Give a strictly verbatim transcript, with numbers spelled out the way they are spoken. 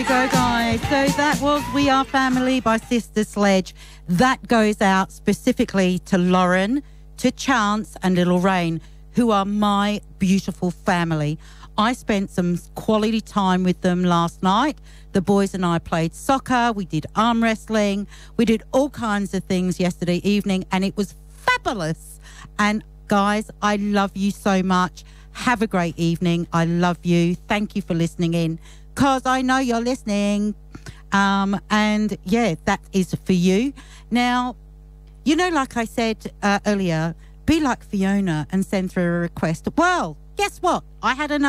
Go, guys. So that was We Are Family by Sister Sledge. That goes out specifically to Lauren, to Chance and Little Rain, who are my beautiful family. I spent some quality time with them last night. The boys and I played soccer. We did arm wrestling. We did all kinds of things yesterday evening, and it was fabulous. And guys, I love you so much. Have a great evening. I love you. Thank you for listening in, because I know you're listening. Um, and yeah, that is for you. Now, you know, like I said uh, earlier, be like Fiona and send through a request. Well, guess what? I had another